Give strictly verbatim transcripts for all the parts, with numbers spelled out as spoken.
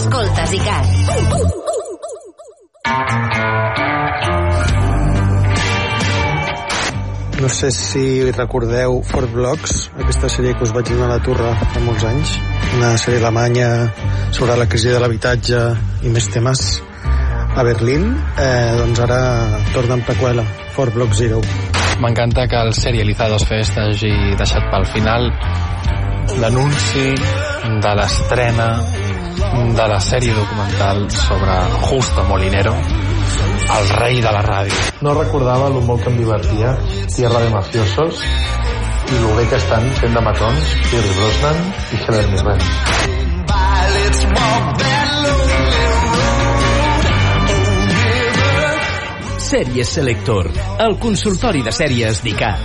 Escoltes i cat. No sé si recordeu Four Blocks, aquesta sèrie que us vaig donar a la turra fa molts anys, una sèrie alemanya sobre la crisi de l'habitatge i més temes a Berlín. Eh, doncs ara torna en preqüela, Four Blocks Zero. M'encanta que el Serializados Fest hagi deixat pel final l'anunci de l'estrena de la sèrie documental sobre Justo Molinero, el rei de la ràdio. No recordava lo molt que em divertia Tierra de Mafiosos i lo bé que estan fent de matons Pierce Brosnan i Helen Mirren. Sèries Selector, el consultori de sèries d'I C A.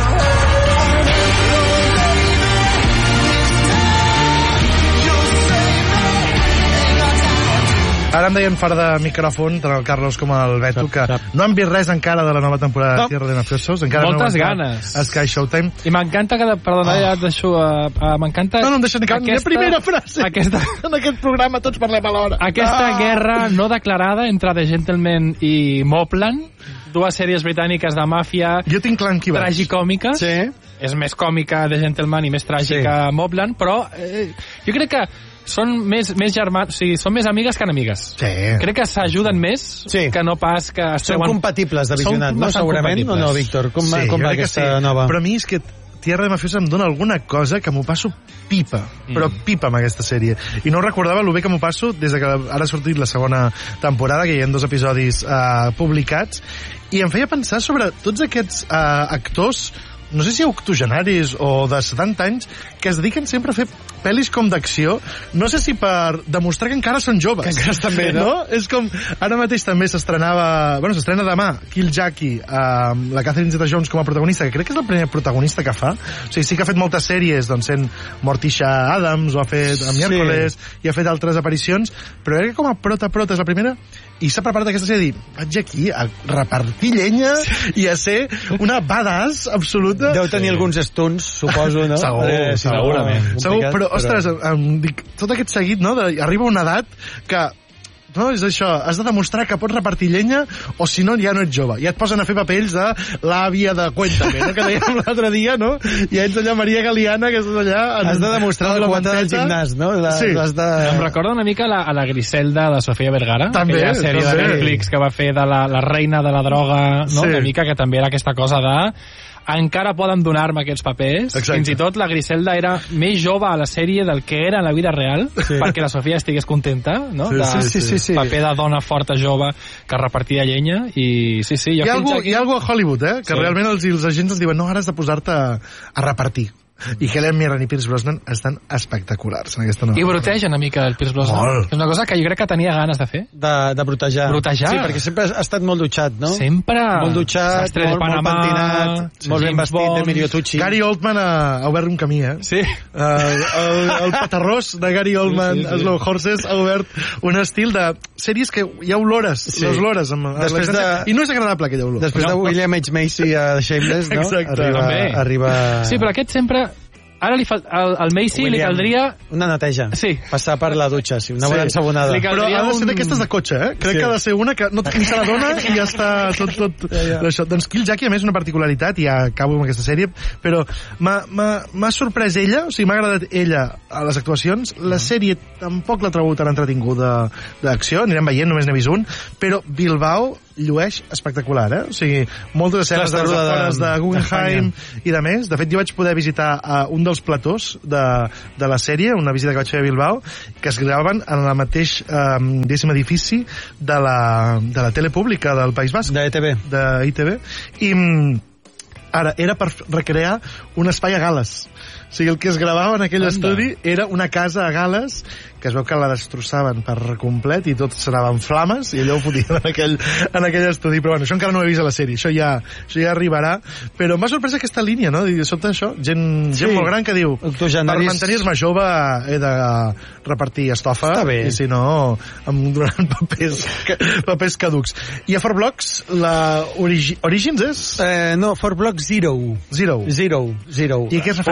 Ara em deien fora de micròfon, tant el Carlos com el Beto, que no han vist res encara de la nova temporada de Tierra de Mafiosos. Encara Moltes no ganes. A Sky Showtime. I m'encanta que... Perdona, oh. ja et deixo... Uh, uh, m'encanta... No, no em deixa ni cap. Aquesta, la primera frase. Aquesta, en aquest programa tots parlem alhora. Aquesta ah. guerra no declarada entre The Gentleman i Mobland, dues sèries britàniques de màfia... Jo tinc clar en qui vaig. Tragicòmiques. Sí. És més còmica The Gentleman i més tràgica sí. Mobland, però eh, jo crec que són més, més germans, o sigui, són més amigues que enemigues. Sí. Crec que s'ajuden més sí. que no pas que... Són treuen... compatibles de visionat, no? Segurament, o no, Víctor? Com, sí, com va aquesta sí. nova? Però a mi és que Tierra de Mafiosos em dona alguna cosa que m'ho passo pipa, mm. però pipa amb aquesta sèrie. I no recordava el bé que m'ho passo des de que ara ha sortit la segona temporada, que hi ha dos episodis uh, publicats, i em feia pensar sobre tots aquests uh, actors, no sé si octogenaris o de setanta anys, que es dediquen sempre a fer pel·lis com d'acció, no sé si per demostrar que encara són joves. Que encara estan bé, no? no? És com, ara mateix també s'estrenava, bueno, s'estrena demà, Kill Jackie, amb la Catherine Zeta-Jones com a protagonista, que crec que és el primer protagonista que fa. O sigui, sí que ha fet moltes sèries, doncs, sent Morticia Adams, o ha fet amb Miércoles, sí. i ha fet altres aparicions, però crec que com a prota-prota és la primera, i s'ha preparat aquesta sèrie de dir, vaig aquí a repartir llenya sí. i a ser una badass absoluta. Deu tenir sí. alguns stunts, suposo, no? Segur, eh, segur, segurament. Segur, però, ostres, em dic, tot aquest seguit, no? De, arriba una edat que no, és això, has de demostrar que pots repartir llenya o si no ja no ets jove, ja et posen a fer papells de l'àvia de Cuéntame, no? Que dèiem l'altre dia, no? I ets allà Maria Galiana, que estàs allà en, has de demostrar la quota del gimnàs, no? La, sí. de... Em recorda una mica la, a la Griselda de Sofía Vergara, també, aquella sèrie també. de Netflix que va fer de la, la reina de la droga, no? Sí. Una mica que també era aquesta cosa de encara poden donar-me aquests papers. Exacte. Fins i tot la Griselda era més jove a la sèrie del que era en la vida real, sí. perquè la Sofia estigués contenta, no? Sí, de, sí, sí, sí, sí. paper de dona forta jove que repartia llenya, i sí, sí. Jo hi, ha algú, aquí... hi ha algú a Hollywood, eh? Que sí. realment els, els agents ens diuen no, ara has de posar-te a, a repartir. I Helen Mirren i Pierce Brosnan estan espectaculars en aquesta nova. I brotegen una mica el Pierce Brosnan. Molt. És una cosa que jo crec que tenia ganes de fer. De, de brotejar. Brotejar. Sí, perquè sempre ha estat molt dutxat, no? Sempre. Molt dutxat, molt, molt pentinat, sí. molt ben vestit d'Emilio Tucci. Gary Oldman ha, ha obert un camí, eh? Sí. Uh, el, el patarrós de Gary Oldman, sí, sí, sí. Slow Horses, ha obert un estil de sèries que hi ha olores, sí. les olores. Amb, Després de... I no és agradable aquella olor. Després no, de William H. Macy a The Shameless, no? Exacte. Arriba, arriba... Sí, però aquest sempre... Ara li fa, al, al Macy William, li caldria... Una neteja. Sí. Passar per la dutxa, sí. Una bona sí. ensabonada. Però ha de ser un... d'aquestes de cotxe, eh? Crec sí. que ha de ser una que no ni se la dona i ja està tot... tot ja, ja. Això. Doncs Kill Jackie, a més, una particularitat, i ja acabo amb aquesta sèrie, però m'ha sorprès ella, o sigui, m'ha agradat ella a les actuacions. La sèrie tampoc l'ha trobat tan entretinguda d'acció, anirem veient, només n'he vist un, però Bilbao llueix espectacular, eh? O sigui, moltes escenes de les afores de Guggenheim i de més. De fet, jo vaig poder visitar uh, un dels platós de, de la sèrie, una visita que vaig fer a Bilbao, que es gravaven en el mateix um, diguéssim edifici de la, de la tele pública del País Basc. De E T V. De I T V. I ara, era per recrear un espai a Gales. O sigui, el que es gravava en aquell Anda. estudi era una casa a Gales que es veu que la destrossaven per complet i tot s'anava en flames i allò ho fotien en aquell, en aquell estudi. Però bueno, això encara no ho he vist a la sèrie, això ja, això ja arribarà. Però m'ha sorprès aquesta línia, no? I sobte això, gent, sí. gent molt gran que diu per mantenir-me jove he de repartir estofa i si no em donaran papers, papers caducs. I a Four Blocks, la origi, Origins és? Eh, no, Four Blocks Zero. Zero. Zero. Zero. I què es refereix aquest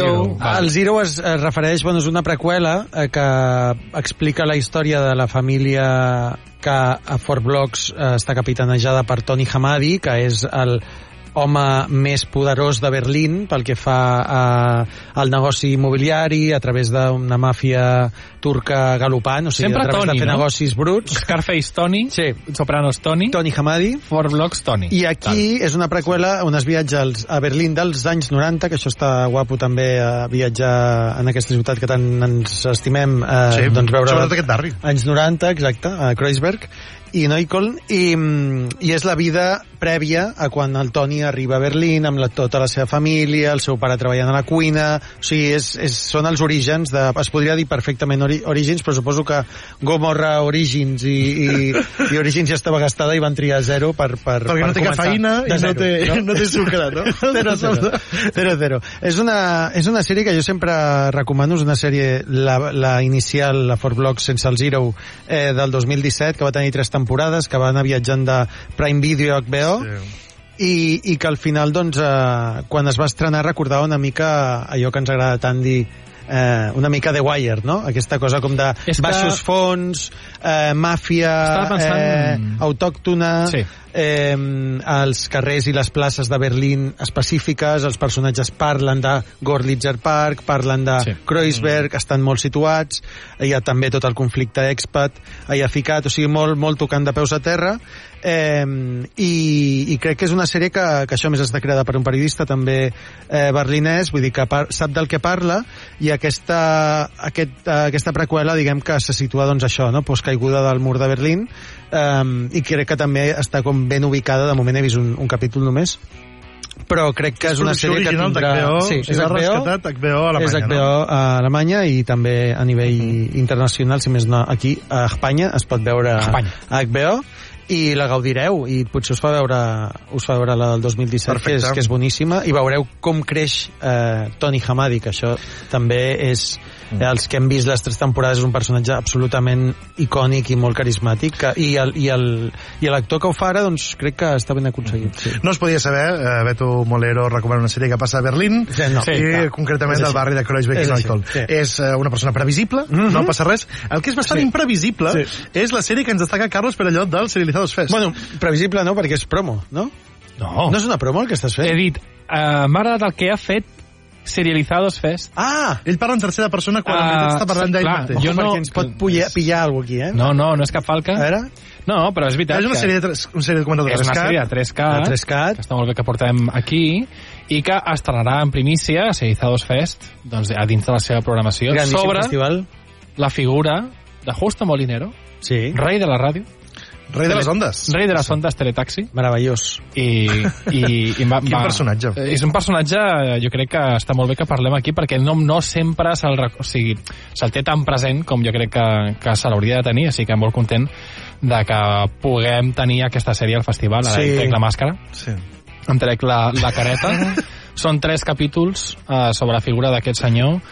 Zero. El Zero es, es refereix, bueno, és una preqüela eh, que explica la història de la família que a Fort Blocks eh, està capitanejada per Tony Hamadi, que és el home més poderós de Berlín pel que fa a, al negoci immobiliari a través d'una màfia turca galopant, o sigui, sempre a través Tony, de fer no? negocis bruts. Scarface Tony, sí. Sopranos Tony, Tony Hamadi, Fort Blocks Tony. I aquí Tal. És una preqüela on es viatja als, a Berlín dels anys noranta, que això està guapo també, a viatjar en aquesta ciutat que tant ens estimem, eh, sí, doncs veure sobretot aquest barri. Anys noranta, exacte, a Kreuzberg i Neukölln, i, i és la vida prèvia a quan el Tony arriba a Berlín amb la, tota la seva família, el seu pare treballant a la cuina, o sigui, és, és, són els orígens, de, es podria dir perfectament ori, Origins, però suposo que Gomorra Origins i, i, i Origins ja estava gastada i van triar zero per, per, perquè per no té cafeïna i no té, no? no té sucre, no? zero, zero, zero, zero. És una, és una sèrie que jo sempre recomano, és una sèrie, la, la inicial, la Fort Blocks sense el Zero, eh, del dos mil disset, que va tenir tres temporades, que va anar viatjant de Prime Video a H B O, sí. I, i que al final, doncs, eh, quan es va estrenar, recordava una mica allò que ens agrada tant dir, eh, una mica The Wire, no? Aquesta cosa com de és baixos que... fons, eh, màfia pensant... eh, autòctona, sí. eh, els carrers i les places de Berlín específiques, els personatges parlen de Gorlitzer Park, parlen de sí. Kreuzberg, mm. estan molt situats, hi ha també tot el conflicte expat allà ficat, o sigui, molt, molt tocant de peus a terra, eh, i, i crec que és una sèrie que, que això més està creada per un periodista també eh, berlinès, vull dir que par, sap del que parla, i aquesta, aquest, aquesta preqüela, diguem que se situa doncs això, no? Postcaiguda del mur de Berlín, eh, i crec que també està com ben ubicada, de moment he vist un, un capítol només, però crec que és, és una sèrie que tindrà... Sí, és H B O, H B O a Alemanya, és H B O no? a Alemanya i també a nivell uh-huh. internacional, si més no, aquí a Espanya es pot veure Espanya. a H B O, i la gaudireu, i potser us fa veure us fa veure la del dos mil disset, que és, que és boníssima, i veureu com creix eh, Tony Hamadi, que això també és mm. els que hem vist les tres temporades, és un personatge absolutament icònic i molt carismàtic, que, i, el, i, el, i l'actor que ho fa ara, doncs crec que està ben aconseguit. Sí. No es podia saber, eh, Beto Molero recomana una sèrie que passa a Berlín, sí, no. i sí, concretament del barri de Kreuzberg i Neukölln. Sí. És eh, una persona previsible, mm-hmm. no passa res. El que és bastant sí. imprevisible sí. és la sèrie que ens destaca Carlos Perellot del Serializados Fest. Bueno, previsible no, perquè és promo, no? No. No és una promo el que estàs fent? He dit, uh, m'ha agradat el que ha fet Serializados Fest. Ah! Ell parla en tercera persona quan uh, en està parlant d'ell mateix. Jo no... Perquè ens pot pillar, pillar alguna cosa aquí, eh? No, no, no és cap falca. A veure? No, però és veritat. És una sèrie de, tres, una sèrie de comentador és una sèrie de tres K, de tres K, que està molt bé que portem aquí, i que estrenarà en primícia a Serializados Fest, doncs, a dins de la seva programació, Grandíssim sobre festival. La figura de Justo Molinero, sí. rei de la ràdio, rei de les ondes. Rei de les ondes, Teletaxi. Meravellós. I, i, i va, Quin va, personatge. És un personatge, jo crec que està molt bé que parlem aquí, perquè no, no sempre se'l, o sigui, se'l té tan present com jo crec que, que se l'hauria de tenir, així que molt content de que puguem tenir aquesta sèrie al festival. Ara sí. Em trec la màscara, sí. em trec la, la careta. Són tres capítols uh, sobre la figura d'aquest senyor,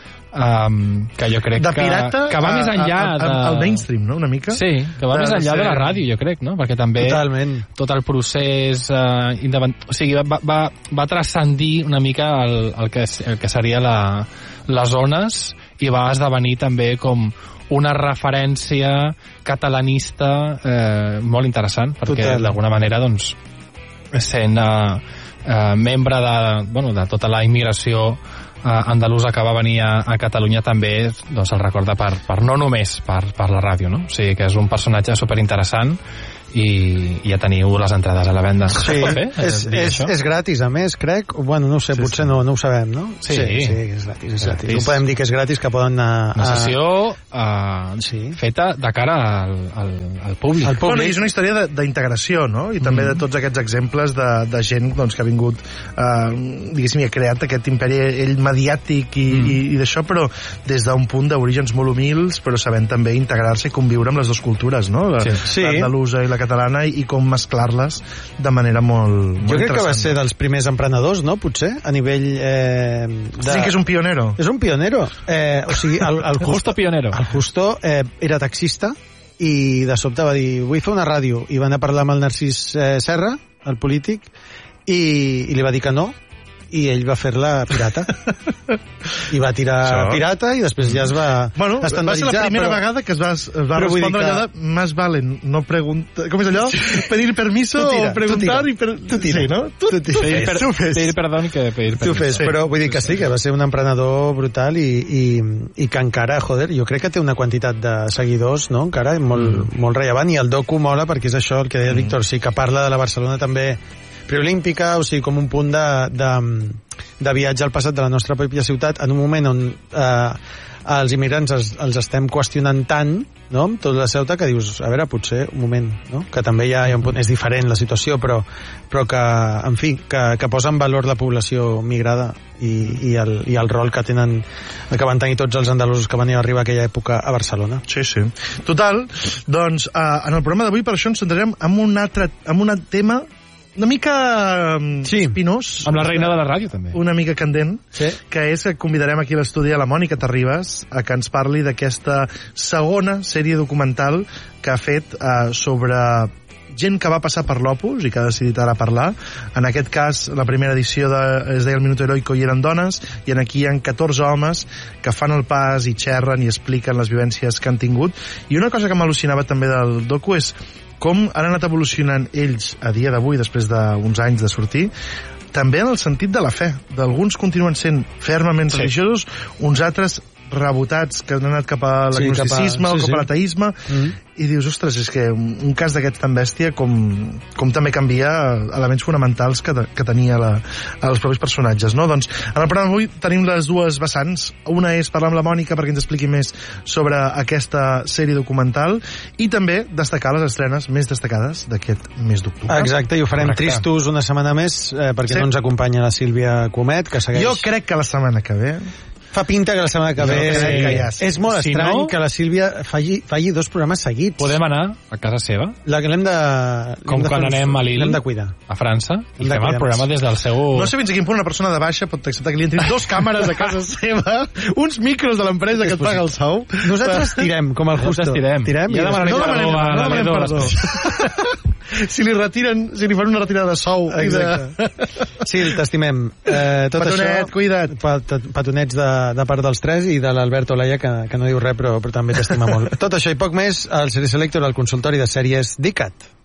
Um, que jo crec de pirata que, que va a, més enllà a, a, de... al mainstream, no? Una mica? Sí, que va de, més enllà de, de la ràdio, jo crec, no? Perquè també totalment. Tot el procés uh, independ... o sigui, va, va, va transcendir una mica el, el, que, el que seria la, les zones, i va esdevenir també com una referència catalanista eh, molt interessant, perquè d'alguna manera, doncs, sent uh, uh, membre de, bueno, de tota la immigració Uh, andalusa que va venir a, a Catalunya, també doncs, el recorda per, per no només per, per la ràdio, no? O sigui que és un personatge superinteressant, i ja teniu les entrades a la venda. Sí, és, és, és gratis, a més, crec. Bueno, no ho sé, sí, potser sí. No, no ho sabem, no? Sí, sí, sí és gratis, és gratis. No podem dir que és gratis, que poden anar... Una sessió uh, sí. feta de cara al, al, al públic. Al públic. Bueno, és una història d'integració, no? I també mm. de tots aquests exemples de, de gent doncs, que ha vingut, uh, diguéssim, i ha creat aquest imperi ell mediàtic i, mm. i, i d'això, però des d'un punt d'orígens molt humils, però sabent també integrar-se i conviure amb les dues cultures, no? La, sí. L'andalusa i la catalana, i com mesclar-les de manera molt, molt jo crec interessant. Que va ser dels primers emprenedors, no? Potser, a nivell eh, de... Sí, que és un pionero. És un pionero. Eh, o sigui, el, el Justo pionero. El Justo eh, era taxista i de sobte va dir, vull fer una ràdio, i va anar a parlar amb el Narcís eh, Serra, el polític, i, i li va dir que no, i ell va fer-la pirata. I va tirar Això. pirata i després ja es va bueno, estandarditzar. Va ser la primera però... vegada que es va, es va respondre que... allò de más vale no preguntar... Com és allò? Pedir permiso o preguntar i... Per... Tu tira, sí, no? Tu, tu tira. Pedir, per... tu fes. Pedir perdó que pedir permiso. Tu fes, sí. Però vull dir que sí, que va ser un emprenedor brutal i, i, i que encara, joder, jo crec que té una quantitat de seguidors, no?, encara molt, mm. molt rellevant, i el docu mola perquè és això el que deia mm. Víctor, sí, que parla de la Barcelona també preolímpica, o sigui, com un punt de, de, de viatge al passat de la nostra pròpia ciutat, en un moment on eh, els immigrants els, els estem qüestionant tant, no?, amb tota la Ceuta, que dius, a veure, potser, un moment, no?, que també hi ha, hi ha un punt, és diferent la situació, però, però que, en fi, que, que posa en valor la població migrada i, i, el, i el rol que tenen, que van tenir tots els andalusos que van arribar a aquella època a Barcelona. Sí, sí. Total, doncs, eh, en el programa d'avui per això ens centrarem en un altre, en un tema una mica sí. espinós. Amb la reina de la ràdio, també. Una mica candent, sí. que és que convidarem aquí a l'estudi a la Mònica Terribas a que ens parli d'aquesta segona sèrie documental que ha fet eh, sobre gent que va passar per l'Opus i que ha decidit ara parlar. En aquest cas, la primera edició de, es deia El Minuto Heroico i eren dones, i en aquí hi ha catorze homes que fan el pas i xerren i expliquen les vivències que han tingut. I una cosa que m'al·lucinava també del docu és com han anat evolucionant ells a dia d'avui, després d'uns anys de sortir, també en el sentit de la fe. D'alguns continuen sent fermament sí. religiosos, uns altres rebotats que han anat cap a l'agnosticisme sí, o cap sí. a l'ateisme, mm-hmm. i dius, ostres, és que un cas d'aquest tan bèstia com, com també canvia elements fonamentals que, que tenia la, els propis personatges, no? Doncs en el programa d'avui tenim les dues vessants. Una és parlar amb la Mònica perquè ens expliqui més sobre aquesta sèrie documental i també destacar les estrenes més destacades d'aquest mes d'octubre. Exacte, i ho farem Correcte. tristos una setmana més eh, perquè sí. no ens acompanya la Sílvia Comet, que segueix... Jo crec que la setmana que ve... Fa pinta que la setmana que ve... Sí. Que ja és molt si estrany no, que la Sílvia falli, falli dos programes seguits. Podem anar a casa seva? La que l'hem de... Com quan anem a l'Il, l'hem de cuidar. A França, i fem el programa des del seu... No sé fins a quin punt una persona de baixa pot acceptar que li entrin dos càmeres a casa seva, uns micros de l'empresa que et paga el sou. Nosaltres tirem, com el Justo. Tirem. tirem ja demanem no demanem, no demanem perdó. Si li retiren, si li fan una retirada de sou. Exacte. De... Sí, t'estimem. Eh, tot Petonet, això, cuida't. Pat, petonets de, de part dels tres i de l'Albert Olaya, que, que no diu res, però, però també t'estima molt. Tot això i poc més al Serie Selector, al consultori de sèries d'I C A T.